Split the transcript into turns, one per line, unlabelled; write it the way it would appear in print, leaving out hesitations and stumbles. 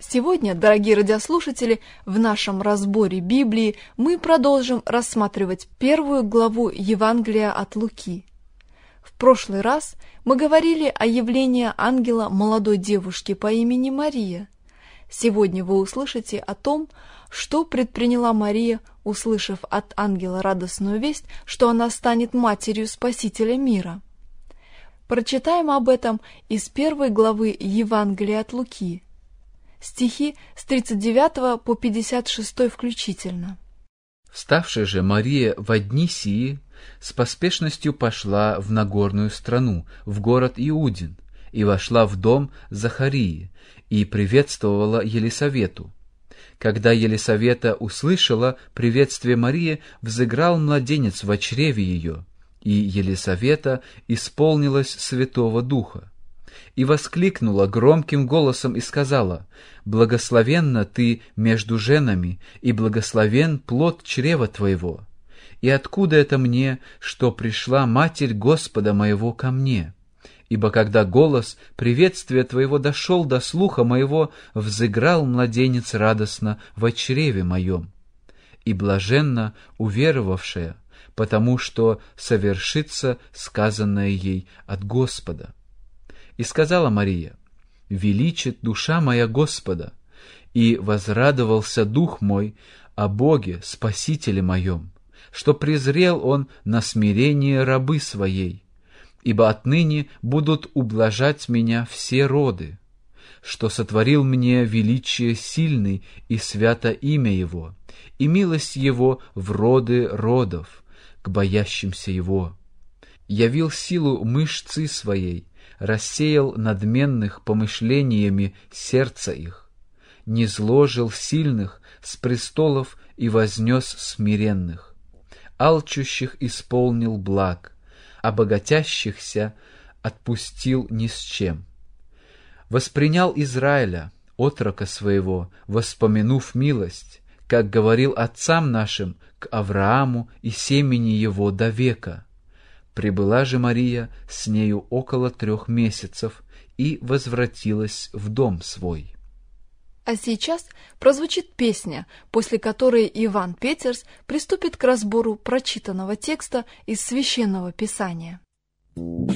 Сегодня, дорогие радиослушатели, в нашем разборе Библии мы продолжим рассматривать первую главу Евангелия от Луки. В прошлый раз мы говорили о явлении ангела молодой девушки по имени Мария. Сегодня вы услышите о том, что предприняла Мария, услышав от ангела радостную весть, что она станет матерью Спасителя мира. Прочитаем об этом из первой главы Евангелия от Луки. Стихи с 39 по 56 включительно.
Вставшая же Мария во дни сии с поспешностью пошла в Нагорную страну, в город Иудин, и вошла в дом Захарии, и приветствовала Елисавету. Когда Елисавета услышала приветствие Марии, взыграл младенец во чреве ее, и Елисавета исполнилась Святого Духа. И воскликнула громким голосом и сказала: «Благословенна ты между женами, и благословен плод чрева твоего. И откуда это мне, что пришла Матерь Господа моего ко мне? Ибо когда голос приветствия твоего дошел до слуха моего, взыграл младенец радостно во чреве моем. И блаженна уверовавшая, потому что совершится сказанное ей от Господа». И сказала Мария: «Величит душа моя Господа, и возрадовался дух мой о Боге, Спасителе моем, что презрел Он на смирение рабы своей, ибо отныне будут ублажать меня все роды, что сотворил мне величие сильный и свято имя Его, и милость Его в роды родов, к боящимся Его. Явил силу мышцы своей, рассеял надменных помышлениями сердца их, низложил сильных с престолов и вознес смиренных, алчущих исполнил благ, а богатящихся отпустил ни с чем. Воспринял Израиля, отрока своего, воспомянув милость, как говорил отцам нашим, к Аврааму и семени его до века. Прибыла же Мария с нею около 3 месяцев и возвратилась в дом свой.
А сейчас прозвучит песня, после которой Иван Петерс приступит к разбору прочитанного текста из Священного Писания.